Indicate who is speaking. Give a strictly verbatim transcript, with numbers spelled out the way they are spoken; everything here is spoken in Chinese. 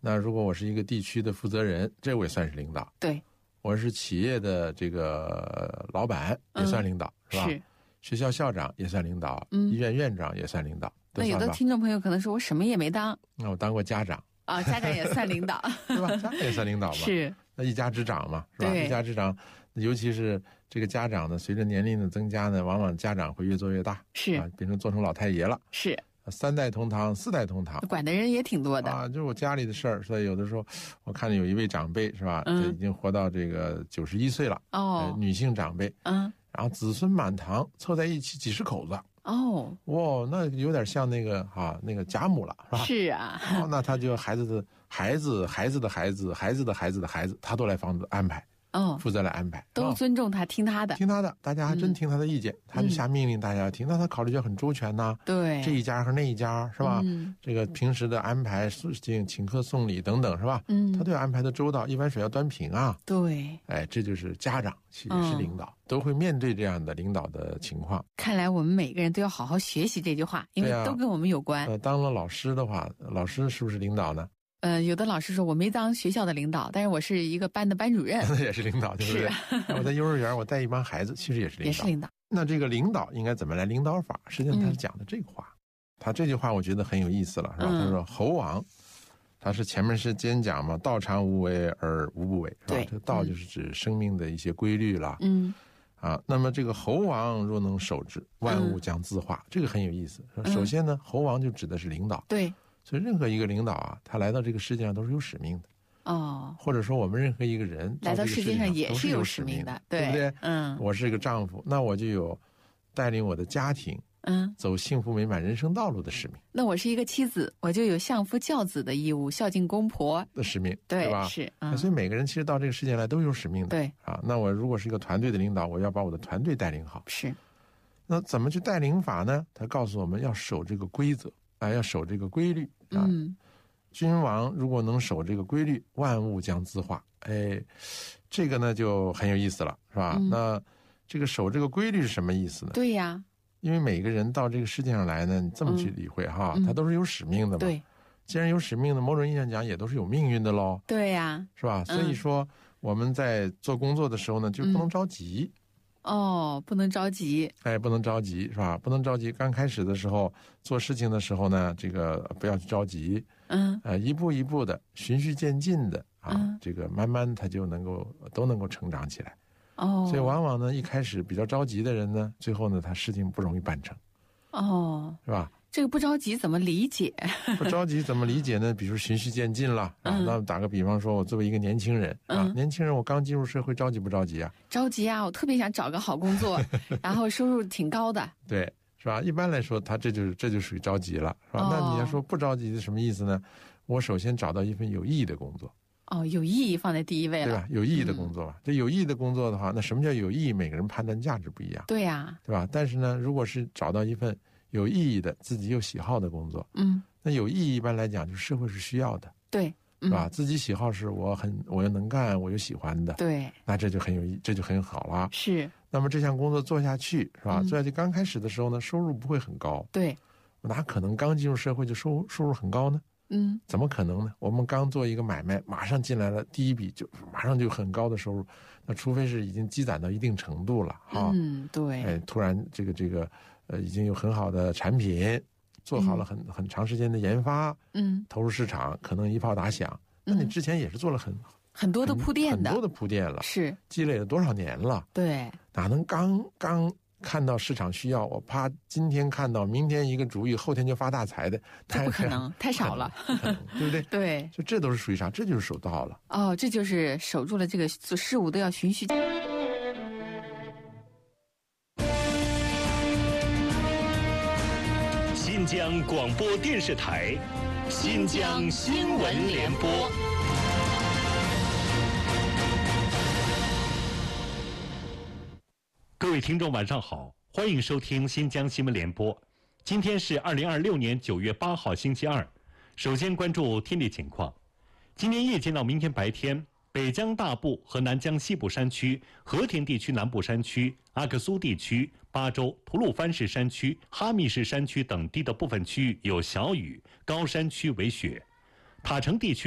Speaker 1: 那如果我是一个地区的负责人，这我也算是领导。
Speaker 2: 对，
Speaker 1: 我是企业的这个老板，也算领导，嗯、是吧？
Speaker 2: 是。
Speaker 1: 学校校长也算领导，
Speaker 2: 嗯，
Speaker 1: 医院院长也算领导。
Speaker 2: 那有的听众朋友可能说，我什么也没当。
Speaker 1: 那我当过家长
Speaker 2: 啊，家长也算领导，
Speaker 1: 对吧？家长也算领导嘛。
Speaker 2: 是。
Speaker 1: 那一家之长嘛，是吧？一家之长，尤其是这个家长呢，随着年龄的增加呢，往往家长会越做越大，
Speaker 2: 是
Speaker 1: 啊，变成做成老太爷了。
Speaker 2: 是。
Speaker 1: 三代同堂，四代同堂，
Speaker 2: 管的人也挺多的
Speaker 1: 啊。就是我家里的事儿，所以有的时候我看有一位长辈是吧，
Speaker 2: 嗯，
Speaker 1: 已经活到这个九十一岁了
Speaker 2: 哦、
Speaker 1: 呃，女性长辈，
Speaker 2: 嗯，
Speaker 1: 然后子孙满堂，凑在一起几十口子。
Speaker 2: 哦，
Speaker 1: 哇，那有点像那个啊，那个贾母了，是吧？
Speaker 2: 是啊。
Speaker 1: 哦，那他就孩子的孩子、孩子的孩子、孩子的孩子的孩子，他都来帮着安排。
Speaker 2: 哦，
Speaker 1: 负责来安排，
Speaker 2: 都尊重他，听他的，
Speaker 1: 听他的，大家还真听他的意见，嗯、他就下命令，大家要听，那他考虑就很周全呐、啊。
Speaker 2: 对，
Speaker 1: 这一家和那一家是吧？
Speaker 2: 嗯，
Speaker 1: 这个平时的安排、请请客送礼等等是吧？
Speaker 2: 嗯，
Speaker 1: 他都要安排的周到，一碗水要端平啊。
Speaker 2: 对，
Speaker 1: 哎，这就是家长，其实是领导，嗯、都会面对这样的领导的情况。
Speaker 2: 看来我们每个人都要好好学习这句话，因为都跟我们有关。
Speaker 1: 呃，当了老师的话，老师是不是领导呢？
Speaker 2: 呃，有的老师说我没当学校的领导，但是我是一个班的班主任，
Speaker 1: 那也是领导，对不对？我在幼儿园，我带一帮孩子，其实也是领导，
Speaker 2: 也是领导。
Speaker 1: 那这个领导应该怎么来领导法？实际上他是讲的这个话，嗯、他这句话我觉得很有意思了，是吧？嗯、他说侯王，他是前面是先讲嘛，道常无为而无不为，是吧？这个道就是指生命的一些规律啦，
Speaker 2: 嗯，
Speaker 1: 啊，那么这个侯王若能守之，万物将自化，嗯、这个很有意思。首先呢，侯王就指的是领导，
Speaker 2: 对。
Speaker 1: 所以任何一个领导啊，他来到这个世界上都是有使命的。
Speaker 2: 哦，
Speaker 1: 或者说我们任何一个人
Speaker 2: 来到世界上也
Speaker 1: 是有
Speaker 2: 使命的，
Speaker 1: 对不对？
Speaker 2: 嗯，
Speaker 1: 我是一个丈夫，那我就有带领我的家庭，
Speaker 2: 嗯，
Speaker 1: 走幸福美满人生道路的使命。
Speaker 2: 那我是一个妻子，我就有相夫教子的义务，孝敬公婆
Speaker 1: 的使命，
Speaker 2: 对,
Speaker 1: 对吧？
Speaker 2: 是、嗯，
Speaker 1: 所以每个人其实到这个世界来都有使命的。
Speaker 2: 对
Speaker 1: 啊，那我如果是一个团队的领导，我要把我的团队带领好。
Speaker 2: 是，
Speaker 1: 那怎么去带领法呢？他告诉我们要守这个规则啊，要守这个规律啊。
Speaker 2: 嗯。
Speaker 1: 君王如果能守这个规律，万物将自化。哎，这个呢就很有意思了，是吧？嗯、那这个守这个规律是什么意思呢？
Speaker 2: 对呀，
Speaker 1: 因为每个人到这个世界上来呢，你这么去理会、嗯、哈，他都是有使命的嘛。
Speaker 2: 对，
Speaker 1: 既然有使命的，某种意义上讲也都是有命运的喽。
Speaker 2: 对呀，
Speaker 1: 是吧？所以说我们在做工作的时候呢，就不能着急。
Speaker 2: 嗯哦，不能着急，
Speaker 1: 哎，不能着急，是吧？不能着急。刚开始的时候做事情的时候呢，这个不要去着急，
Speaker 2: 嗯，
Speaker 1: 呃，一步一步的，循序渐进的啊，
Speaker 2: 嗯、
Speaker 1: 这个慢慢他就能够都能够成长起来。
Speaker 2: 哦，
Speaker 1: 所以往往呢，一开始比较着急的人呢，最后呢，他事情不容易办成。
Speaker 2: 哦，
Speaker 1: 是吧？
Speaker 2: 这个不着急怎么理解？
Speaker 1: 不着急怎么理解呢？比如循序渐进了啊。嗯、那打个比方说，我作为一个年轻人啊，
Speaker 2: 嗯、
Speaker 1: 年轻人我刚进入社会，着急不着急啊？
Speaker 2: 着急啊！我特别想找个好工作，然后收入挺高的。
Speaker 1: 对，是吧？一般来说，他这就是这就属于着急了，是吧？
Speaker 2: 哦、
Speaker 1: 那你要说不着急是什么意思呢？我首先找到一份有意义的工作。
Speaker 2: 哦，有意义放在第一位了，
Speaker 1: 对吧？有意义的工作吧。嗯、这有意义的工作的话，那什么叫有意义？每个人判断价值不一样。
Speaker 2: 对呀、啊，
Speaker 1: 对吧？但是呢，如果是找到一份有意义的、自己又喜好的工作，
Speaker 2: 嗯，
Speaker 1: 那有意义一般来讲，就是社会是需要的，
Speaker 2: 对，
Speaker 1: 嗯、是吧？自己喜好是我很我又能干，我又喜欢的，
Speaker 2: 对，
Speaker 1: 那这就很有意，这就很好了。
Speaker 2: 是。
Speaker 1: 那么这项工作做下去，是吧？嗯、做下去刚开始的时候呢，收入不会很高，
Speaker 2: 对，
Speaker 1: 我哪可能刚进入社会就收收入很高呢？
Speaker 2: 嗯，
Speaker 1: 怎么可能呢？我们刚做一个买卖，马上进来了第一笔就马上就很高的收入，那除非是已经积攒到一定程度了哈。
Speaker 2: 嗯，对。
Speaker 1: 哎，突然这个这个呃已经有很好的产品，做好了很、嗯、很长时间的研发，
Speaker 2: 嗯，
Speaker 1: 投入市场可能一炮打响。那你之前也是做了很、嗯、
Speaker 2: 很多的铺垫的，
Speaker 1: 很多的铺垫了，
Speaker 2: 是
Speaker 1: 积累了多少年了？
Speaker 2: 对，
Speaker 1: 哪能刚刚看到市场需要，我啪今天看到，明天一个主意，后天就发大财的，
Speaker 2: 这不可能，太少了，
Speaker 1: 对不对？
Speaker 2: 对，
Speaker 1: 就这都是属于啥？这就是守道了。
Speaker 2: 哦，这就是守住了这个做事物都要循序。
Speaker 3: 新疆广播电视台，新疆新闻联播。各位听众晚上好，欢迎收听新疆新闻联播。今天是二零二六年九月八号星期二。首先关注天气情况。今天夜间到明天白天，北疆大部和南疆西部山区、和田地区南部山区、阿克苏地区、巴州、吐鲁番市山区、哈密市山区等地的部分区域有小雨，高山区为雪。塔城地区